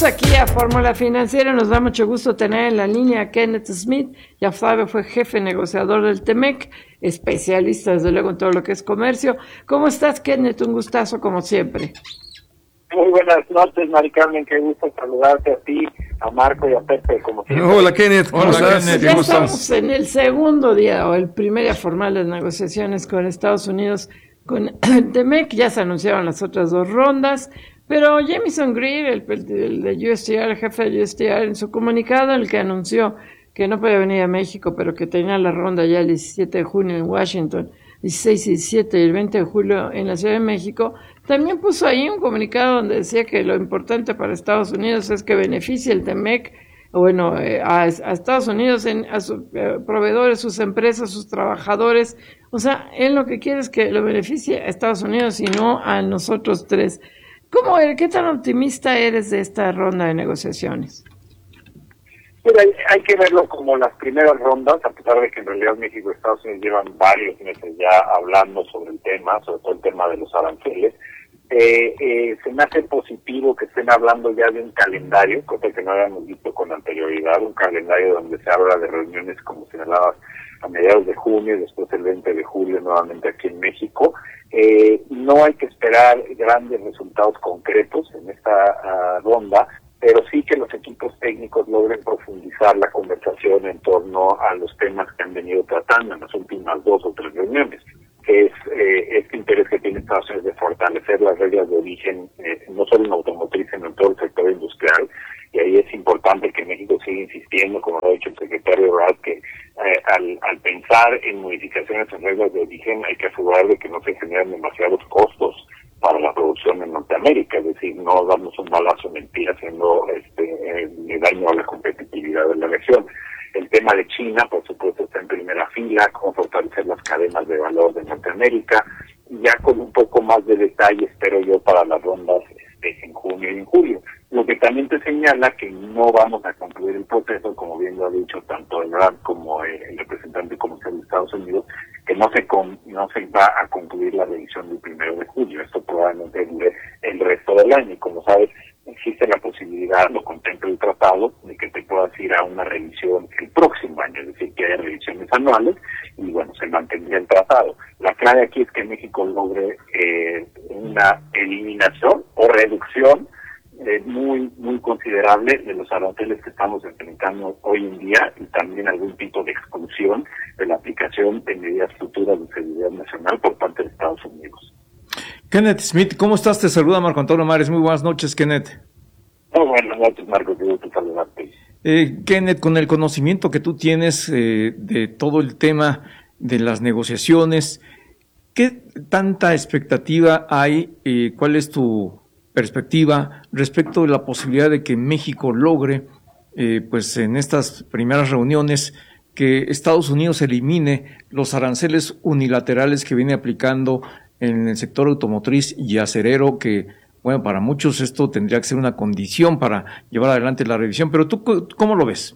Aquí a Fórmula Financiera nos da mucho gusto tener en la línea a Kenneth Smith. Ya sabe, fue jefe negociador del TEMEC, especialista desde luego en todo lo que es comercio. ¿Cómo estás, Kenneth? Un gustazo como siempre. Muy buenas noches, Mari Carmen, qué gusto saludarte a ti, a Marco y a Pepe, como siempre. Hola, Kenneth, ¿cómo estás? Kenneth, ya estamos en el segundo día o el primer día formal de negociaciones con Estados Unidos, con el TEMEC. Ya se anunciaron las otras dos rondas. Pero Jamieson Greer, el de USTR, el jefe de USTR, en su comunicado, el que anunció que no podía venir a México, pero que tenía la ronda ya el 17 de junio en Washington, 16 y 17 y el 20 de julio en la Ciudad de México, también puso ahí un comunicado donde decía que lo importante para Estados Unidos es que beneficie el TEMEC, a Estados Unidos, a sus proveedores, sus empresas, sus trabajadores. O sea, él lo que quiere es que lo beneficie a Estados Unidos y no a nosotros tres. ¿Qué tan optimista eres de esta ronda de negociaciones? Mira, hay que verlo como las primeras rondas, a pesar de que en realidad México y Estados Unidos llevan varios meses ya hablando sobre el tema, sobre todo el tema de los aranceles. Se me hace positivo que estén hablando ya de un calendario, cosa que no habíamos visto con anterioridad, un calendario donde se habla de reuniones, como señalabas, a mediados de junio y después el 20 de julio nuevamente aquí en México. No hay que esperar grandes resultados concretos en esta ronda, pero sí que los equipos técnicos logren profundizar la conversación en torno a los temas que han venido tratando en las últimas 2 o 3 reuniones, que es este interés que tiene Estados Unidos de fortalecer las reglas de origen, no solo en automotriz, sino en todo el sector industrial. Y ahí es importante que México siga insistiendo, como lo ha dicho el secretario Rad, que al pensar en modificaciones en reglas de origen hay que asegurar de que no se generen demasiados costos para la producción en Norteamérica, es decir, no damos un balazo en el pie haciendo daño a la competitividad de la región. El tema de China, por supuesto, está en primera fila, cómo fortalecer las cadenas de valor de Norteamérica, ya con un poco más de detalle, espero yo, para las rondas en junio y en julio. Lo que también te señala que no vamos a concluir el proceso, como bien lo ha dicho tanto el RAD como el representante comercial de Estados Unidos, que no se va a concluir la revisión del 1 de julio. Esto probablemente dure el resto del año. Y como sabes, existe la posibilidad, lo contempla el tratado, de que te puedas ir a una revisión el próximo año, es decir, que haya revisiones anuales, y bueno, se mantendría el tratado. La clave aquí es que México logre una eliminación o reducción muy considerable de los aranceles que estamos enfrentando hoy en día, y también algún tipo de exclusión de la aplicación de medidas futuras de seguridad nacional por parte de Estados Unidos. Kenneth Smith, ¿cómo estás? Te saluda Marco Antonio Mares. Muy buenas noches, Kenneth. Muy buenas noches, Marco. Qué gusto saludarte. Kenneth, con el conocimiento que tú tienes de todo el tema de las negociaciones, ¿qué tanta expectativa hay? ¿Cuál es tu perspectiva respecto de la posibilidad de que México logre, pues en estas primeras reuniones, que Estados Unidos elimine los aranceles unilaterales que viene aplicando en el sector automotriz y acerero, que, bueno, para muchos esto tendría que ser una condición para llevar adelante la revisión, pero tú, ¿cómo lo ves?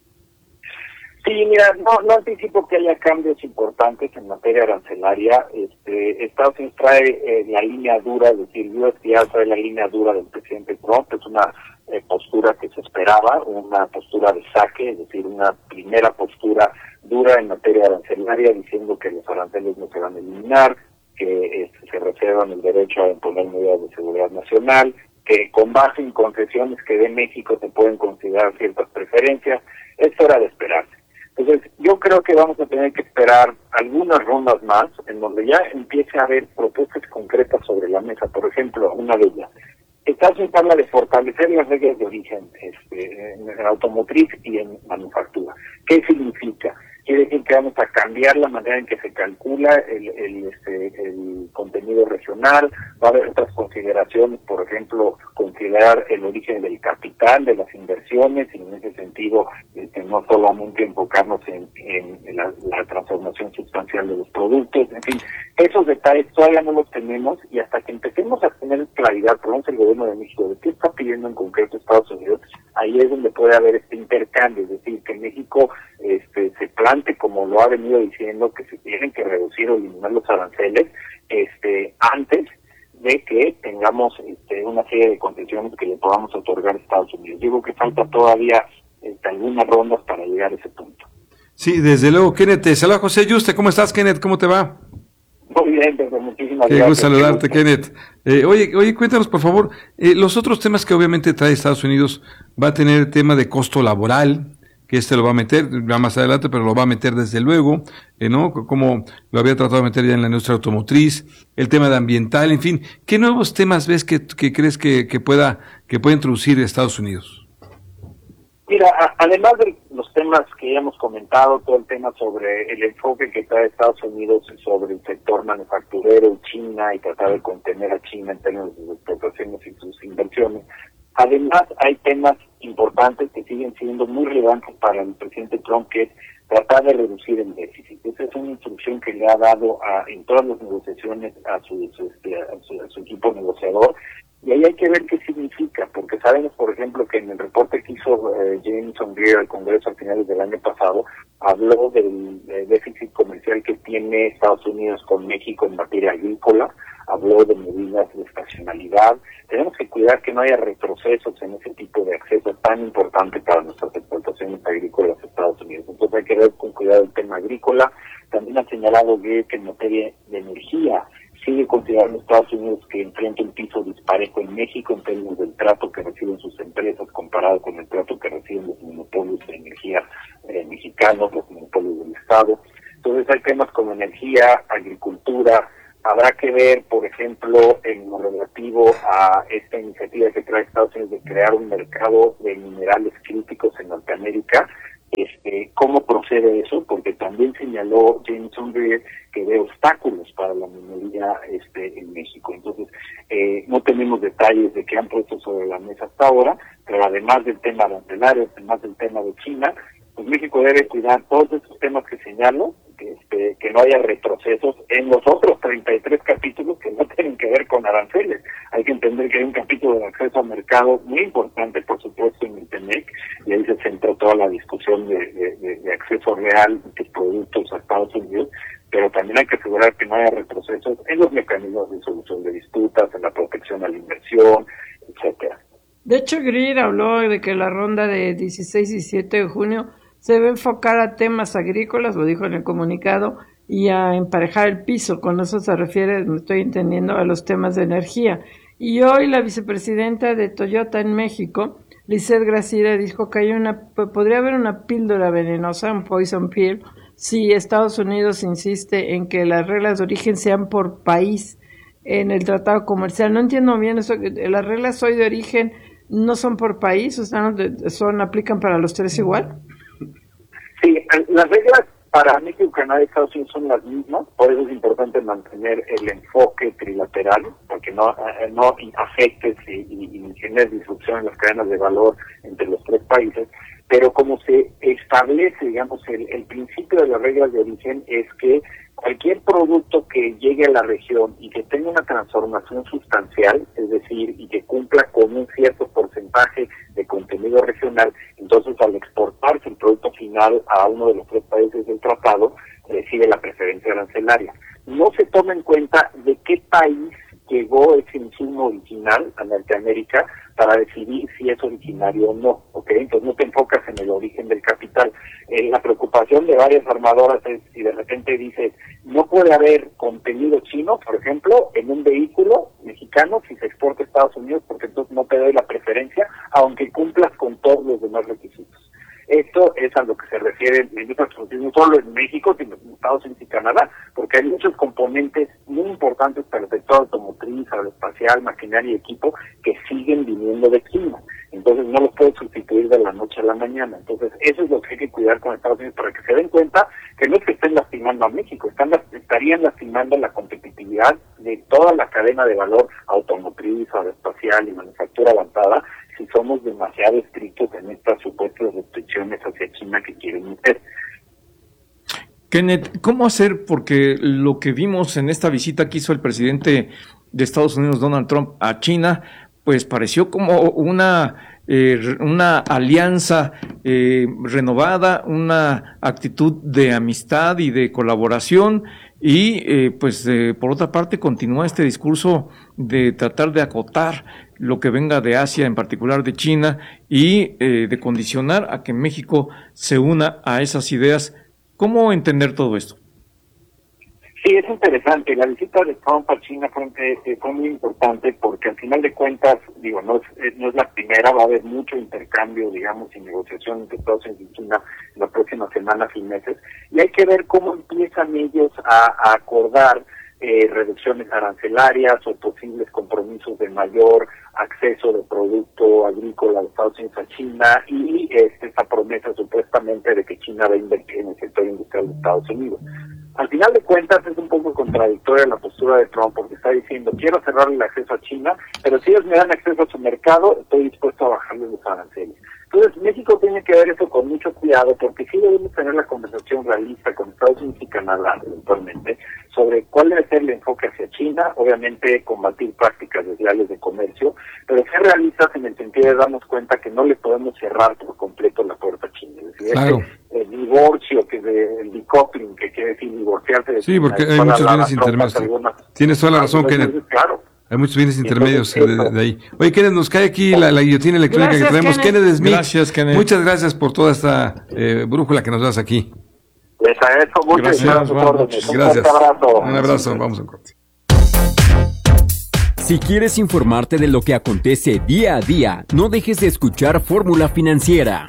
Sí, mira, no anticipo que haya cambios importantes en materia arancelaria. Estados Unidos trae la línea dura, es decir, USTR trae la línea dura del presidente Trump. Es una postura que se esperaba, una postura de saque, es decir, una primera postura dura en materia arancelaria, diciendo que los aranceles no se van a eliminar, que se reservan el derecho a imponer medidas de seguridad nacional, que con base en concesiones que dé México se pueden considerar ciertas preferencias. Esto era de esperarse. Entonces, yo creo que vamos a tener que esperar algunas rondas más, en donde ya empiece a haber propuestas concretas sobre la mesa. Por ejemplo, una de ellas, Estados Unidos habla de fortalecer las reglas de origen en automotriz y en manufactura. ¿Qué significa? Quiere decir que vamos a cambiar la manera en que se calcula el contenido regional. Va a haber otras consideraciones, por ejemplo, considerar el origen del capital, de las inversiones, y en ese sentido no solamente enfocarnos en la transformación sustancial de los productos. En fin, esos detalles todavía no los tenemos, y hasta que empecemos a tener claridad, por lo menos el gobierno de México, de qué está pidiendo en concreto Estados Unidos, ahí es donde puede haber este intercambio, es decir, que México se plante, como lo ha venido diciendo, que se tienen que reducir o eliminar los aranceles antes de que tengamos una serie de concesiones que le podamos otorgar a Estados Unidos. Digo que falta todavía algunas rondas para llegar a ese punto. Sí, desde luego, Kenneth. Saludos, José Yuste. ¿Cómo estás, Kenneth? ¿Cómo te va? Muy bien, Pedro, muchísimas Qué gracias. gusto saludarte, Kenneth. Oye, cuéntanos, por favor, los otros temas que obviamente trae Estados Unidos. Va a tener el tema de costo laboral, que lo va a meter, ya más adelante, pero lo va a meter desde luego, ¿no? Como lo había tratado de meter ya en la industria automotriz, el tema de ambiental, en fin. ¿Qué nuevos temas ves que crees que pueda introducir Estados Unidos? Mira, además de los temas que ya hemos comentado, todo el tema sobre el enfoque que trae Estados Unidos sobre el sector manufacturero, China, y tratar de contener a China en términos de sus exportaciones y sus inversiones. Además, hay temas importantes que siguen siendo muy relevantes para el presidente Trump, que es tratar de reducir el déficit. Esa es una instrucción que le ha dado en todas las negociaciones a su equipo negociador. Y ahí hay que ver qué significa, porque sabemos, por ejemplo, que en el reporte que hizo Jamieson Greer al Congreso a finales del año pasado, habló del déficit comercial que tiene Estados Unidos con México en materia agrícola, habló de medidas de estacionalidad. Tenemos que cuidar que no haya retrocesos en ese tipo de acceso tan importante para nuestras exportaciones agrícolas a Estados Unidos. Entonces hay que ver con cuidado el tema agrícola. También ha señalado Greer que en materia de energía sigue considerando Estados Unidos que enfrenta un piso disparejo en México en términos del trato que reciben sus empresas comparado con el trato que reciben los monopolios de energía mexicanos, los monopolios del Estado. Entonces hay temas como energía, agricultura. Habrá que ver, por ejemplo, en lo relativo a esta iniciativa que trae Estados Unidos de crear un mercado de minerales críticos en Norteamérica, cómo procede eso, porque también señaló Jamieson Greer que ve obstáculos para la minería en México. Entonces, no tenemos detalles de qué han puesto sobre la mesa hasta ahora, pero además del tema arancelario, además del tema de China, pues México debe cuidar todos estos temas que señalo, que no haya retrocesos en los otros 33 capítulos que no tienen que ver con aranceles. Hay que entender que hay un capítulo de acceso al mercado muy importante, por supuesto, en el TEMEC, y ahí se centró toda la discusión de acceso real de productos a Estados Unidos, pero también hay que asegurar que no haya retrocesos en los mecanismos de solución de disputas, en la protección a la inversión, etcétera. De hecho, Greer habló de que la ronda de 16 y 17 de junio se va a enfocar a temas agrícolas, lo dijo en el comunicado, y a emparejar el piso. Con eso se refiere, me estoy entendiendo, a los temas de energía. Y hoy la vicepresidenta de Toyota en México, Lizeth Gracida, dijo que podría haber una píldora venenosa, un poison pill, si Estados Unidos insiste en que las reglas de origen sean por país en el tratado comercial. No entiendo bien eso, las reglas hoy de origen no son por país, o sea, aplican para los tres igual. Sí, las reglas para México, Canadá y Estados Unidos son las mismas, por eso es importante mantener el enfoque trilateral, porque no afecte y genere disrupción en las cadenas de valor entre los tres países, pero como se establece, digamos, el principio de las reglas de origen es que cualquier producto que llegue a la región y que tenga una transformación sustancial, es decir, y que cumpla con un cierto porcentaje de contenido regional, entonces al exportarse el producto final a uno de los tres países del tratado, recibe la preferencia arancelaria. No se toma en cuenta de qué país llegó ese insumo original a Norteamérica para decidir si es originario o no, ¿ok? Entonces no te enfocas en el origen del capital. La preocupación de varias armadoras es si de repente dices, no puede haber contenido chino, por ejemplo, en un vehículo mexicano si se exporta a Estados Unidos, porque entonces no te doy la preferencia, aunque cumplas con todos los demás requisitos. Esto es a lo que se refiere la industria automotriz, no solo en México, sino en Estados Unidos y Canadá, porque hay muchos componentes muy importantes para el sector automotriz, aeroespacial, maquinaria y equipo que siguen viniendo de China. Entonces no los puedes sustituir de la noche a la mañana. Entonces eso es lo que hay que cuidar con Estados Unidos para que se den cuenta que no es que estén lastimando a México, estarían lastimando la competitividad de toda la cadena de valor automotriz, aeroespacial y manufactura avanzada, si somos demasiado estrictos en estas supuestas restricciones hacia China que quieren meter. Kenneth, ¿cómo hacer? Porque lo que vimos en esta visita que hizo el presidente de Estados Unidos, Donald Trump, a China, pues pareció como una alianza renovada, una actitud de amistad y de colaboración, y por otra parte continúa este discurso de tratar de acotar lo que venga de Asia, en particular de China, y de condicionar a que México se una a esas ideas. ¿Cómo entender todo esto? Sí, es interesante. La visita de Trump a China fue muy importante porque al final de cuentas, no es la primera, va a haber mucho intercambio, digamos, y negociación entre Estados Unidos y China en las próximas semanas y meses. Y hay que ver cómo empiezan ellos a acordar reducciones arancelarias o posibles compromisos de mayor acceso de producto agrícola de Estados Unidos a China y esta promesa supuestamente de que China va a invertir en el sector industrial de Estados Unidos. Al final de cuentas es un poco contradictoria la postura de Trump porque está diciendo quiero cerrarle el acceso a China, pero si ellos me dan acceso a su mercado estoy dispuesto a bajarles los aranceles. Entonces México tiene que ver eso con mucho cuidado porque sí debemos tener la conversación realista con Estados Unidos y Canadá eventualmente sobre cuál debe ser el enfoque hacia China, obviamente combatir prácticas desleales de comercio, pero ser realistas en el sentido de darnos cuenta que no le podemos cerrar por completo la puerta a China. Es decir, claro. El divorcio, el decoupling, que quiere decir divorciarse de sí, China. Porque hay muchos bienes intermedios. Tienes toda la razón, Kenneth. Claro. Hay muchos bienes intermedios de ahí. Oye, Kenneth, nos cae aquí la guillotina electrónica que traemos. Kenneth Smith. Gracias, Kenneth. Muchas gracias por toda esta brújula que nos das aquí. Les agradezco mucho. Gracias, gracias. Un abrazo. Un abrazo. Vamos a un corte. Si quieres informarte de lo que acontece día a día, no dejes de escuchar Fórmula Financiera.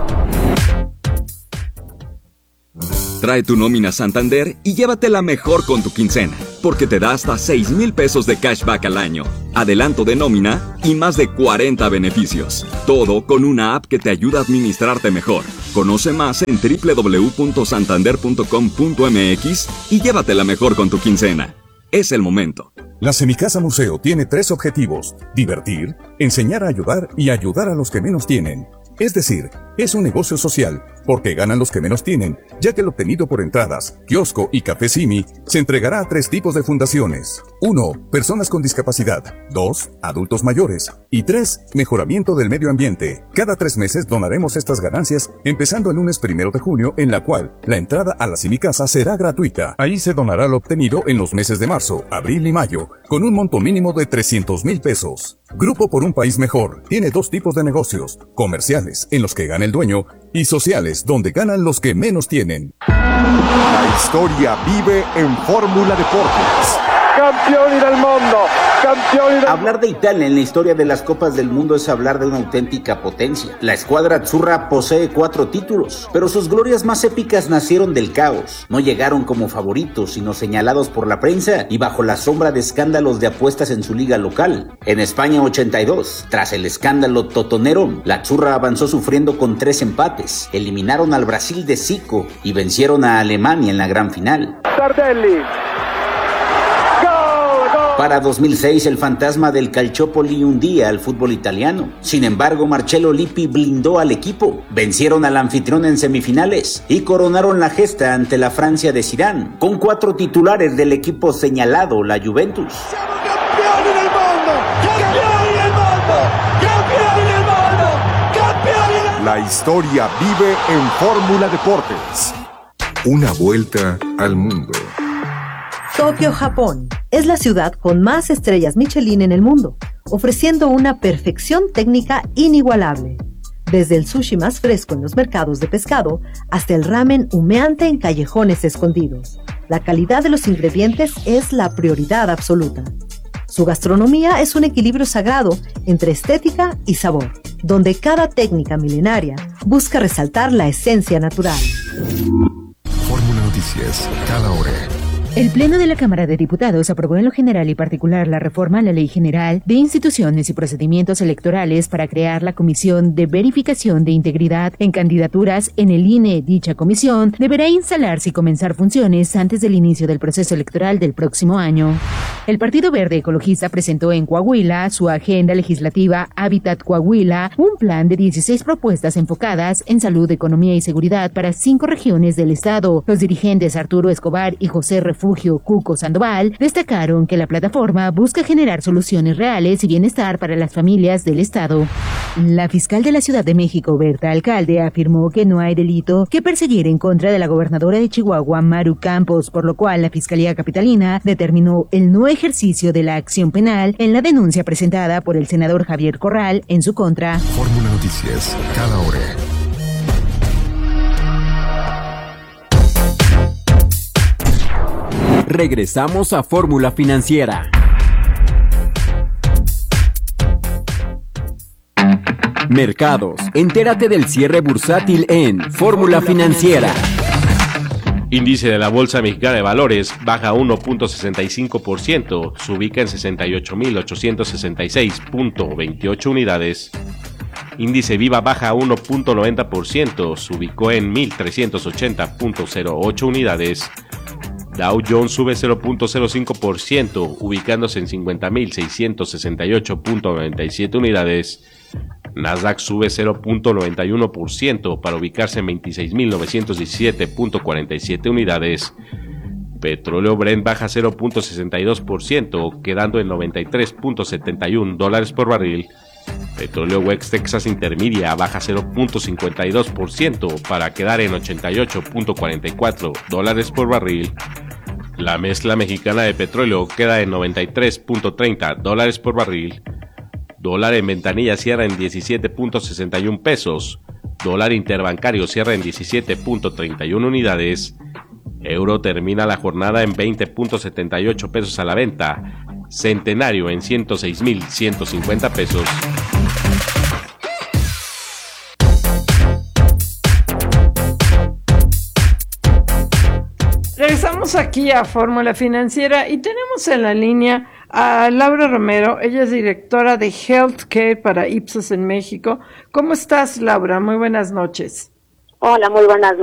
Trae tu nómina Santander y llévatela mejor con tu quincena, porque te da hasta 6,000 pesos de cashback al año, adelanto de nómina y más de 40 beneficios. Todo con una app que te ayuda a administrarte mejor. Conoce más en www.santander.com.mx y llévatela mejor con tu quincena. Es el momento. La Semicasa Museo tiene 3 objetivos: divertir, enseñar a ayudar y ayudar a los que menos tienen. Es decir, es un negocio social, porque ganan los que menos tienen, ya que el obtenido por entradas, kiosco y café Simi se entregará a 3 tipos de fundaciones. 1. Personas con discapacidad. 2. Adultos mayores. Y 3. Mejoramiento del medio ambiente. Cada 3 meses donaremos estas ganancias, empezando el lunes 1 de junio, en la cual la entrada a la Semicasa será gratuita. Ahí se donará lo obtenido en los meses de marzo, abril y mayo, con un monto mínimo de 300,000 pesos. Grupo por un País Mejor tiene 2 tipos de negocios: comerciales, en los que gana el dueño, y sociales, donde ganan los que menos tienen. La historia vive en Fórmula Deportes. Campioni del mondo, Hablar de Italia en la historia de las Copas del Mundo es hablar de una auténtica potencia. La escuadra azzurra posee 4 títulos, pero sus glorias más épicas nacieron del caos. No llegaron como favoritos, sino señalados por la prensa y bajo la sombra de escándalos de apuestas en su liga local. En España 82, tras el escándalo totonero, la azzurra avanzó sufriendo con 3 empates. Eliminaron al Brasil de Zico y vencieron a Alemania en la gran final. Tardelli. Para 2006, el fantasma del Calciopoli hundía al fútbol italiano. Sin embargo, Marcello Lippi blindó al equipo. Vencieron al anfitrión en semifinales y coronaron la gesta ante la Francia de Zidane, con 4 titulares del equipo señalado, la Juventus. Siamo campioni del mondo! Campioni del mondo! Campioni del mondo! Campioni del mondo! La historia vive en Fórmula Deportes. Una vuelta al mundo. Tokio, Japón, es la ciudad con más estrellas Michelin en el mundo, ofreciendo una perfección técnica inigualable. Desde el sushi más fresco en los mercados de pescado hasta el ramen humeante en callejones escondidos. La calidad de los ingredientes es la prioridad absoluta. Su gastronomía es un equilibrio sagrado entre estética y sabor, donde cada técnica milenaria busca resaltar la esencia natural. Fórmula Noticias, cada hora. El Pleno de la Cámara de Diputados aprobó en lo general y particular la reforma a la Ley General de Instituciones y Procedimientos Electorales para crear la Comisión de Verificación de Integridad en Candidaturas en el INE. Dicha comisión deberá instalarse y comenzar funciones antes del inicio del proceso electoral del próximo año. El Partido Verde Ecologista presentó en Coahuila su agenda legislativa Hábitat Coahuila, un plan de 16 propuestas enfocadas en salud, economía y seguridad para 5 regiones del estado. Los dirigentes Arturo Escobar y José Refugio Refugio Cuco Sandoval destacaron que la plataforma busca generar soluciones reales y bienestar para las familias del Estado. La fiscal de la Ciudad de México, Berta Alcalde, afirmó que no hay delito que perseguir en contra de la gobernadora de Chihuahua, Maru Campos, por lo cual la Fiscalía Capitalina determinó el no ejercicio de la acción penal en la denuncia presentada por el senador Javier Corral en su contra. Fórmula Noticias, cada hora. Regresamos a Fórmula Financiera. Mercados. Entérate del cierre bursátil en Fórmula Financiera. Índice de la Bolsa Mexicana de Valores baja 1.65%, se ubica en 68.866.28 unidades. Índice Viva baja 1.90%, se ubicó en 1.380.08 unidades. Dow Jones sube 0.05%, ubicándose en 50.668.97 unidades. Nasdaq sube 0.91% para ubicarse en 26.917.47 unidades. Petróleo Brent baja 0.62%, quedando en $93.71 por barril. Petróleo West Texas Intermedia baja 0.52% para quedar en $88.44 por barril. La mezcla mexicana de petróleo queda en $93.30 por barril. Dólar en ventanilla cierra en 17.61 pesos. Dólar interbancario cierra en 17.31 unidades. Euro termina la jornada en 20.78 pesos a la venta. Centenario en 106.150 pesos. Regresamos aquí a Fórmula Financiera y tenemos en la línea a Laura Romero. Ella es directora de Healthcare para Ipsos en México. ¿Cómo estás, Laura? Muy buenas noches. Hola, muy buenas noches.